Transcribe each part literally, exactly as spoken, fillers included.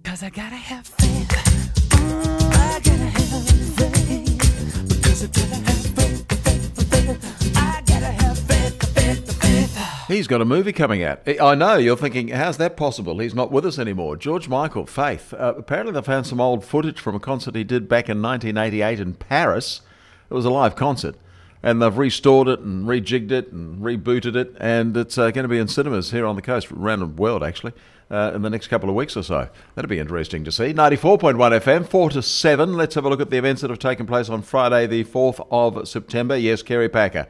'Cause I gotta have faith. Mm, I gotta have faith. Because I gotta have faith, faith, faith. I gotta have faith, faith, faith. He's got a movie coming out. I know, you're thinking, how's that possible? He's not with us anymore. George Michael, Faith. Uh, apparently they found some old footage from a concert he did back in nineteen eighty-eight in Paris. It was a live concert. And they've restored it and rejigged it and rebooted it. And it's uh, going to be in cinemas here on the coast, around the world actually, uh, in the next couple of weeks or so. That'll be interesting to see. ninety-four point one F M, four to seven. Let's have a look at the events that have taken place on Friday, the fourth of September. Yes, Kerry Packer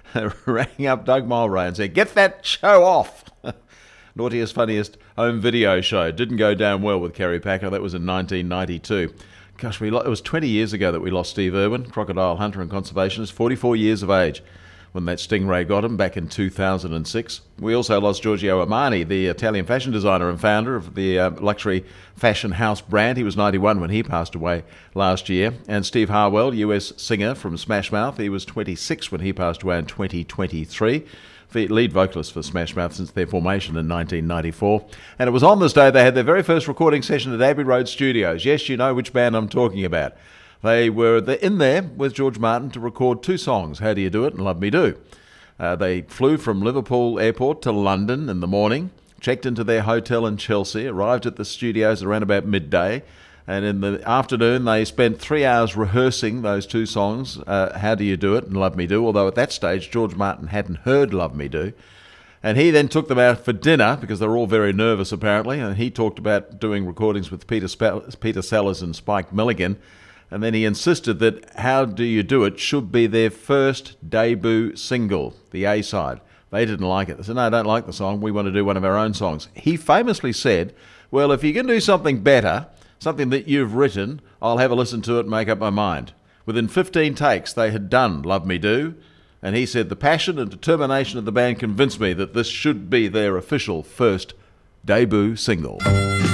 rang up Doug Mulray and said, get that show off. Naughtiest, funniest home video show. Didn't go down well with Kerry Packer. That was in nineteen ninety-two. Gosh, we lo- it was twenty years ago that we lost Steve Irwin, crocodile hunter and conservationist, forty-four years of age when that stingray got him back in two thousand six. We also lost Giorgio Armani, the Italian fashion designer and founder of the uh, luxury fashion house brand. He was ninety-one when he passed away last year. And Steve Harwell, U S singer from Smash Mouth, he was twenty-six when he passed away in twenty twenty-three. The lead vocalist for Smash Mouth since their formation in nineteen ninety-four. And it was on this day they had their very first recording session at Abbey Road Studios. Yes, you know which band I'm talking about. They were in there with George Martin to record two songs, How Do You Do It and Love Me Do. Uh, they flew from Liverpool Airport to London in the morning, checked into their hotel in Chelsea, arrived at the studios around about midday, and in the afternoon they spent three hours rehearsing those two songs, uh, How Do You Do It and Love Me Do, although at that stage George Martin hadn't heard Love Me Do. And he then took them out for dinner, because they were all very nervous apparently, and he talked about doing recordings with Peter, Sp- Peter Sellers and Spike Milligan, and then he insisted that How Do You Do It should be their first debut single, the A-side. They didn't like it. They said, no, I don't like the song, we want to do one of our own songs. He famously said, well, if you can do something better, something that you've written, I'll have a listen to it and make up my mind. Within fifteen takes, they had done Love Me Do, and he said the passion and determination of the band convinced me that this should be their official first debut single.